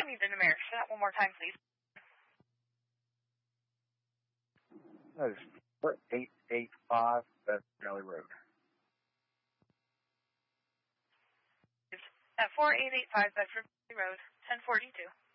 Huntington America. Say that one more time, please. That is 4885 Beth Valley Road. At 4885 Bedford Road, 1042.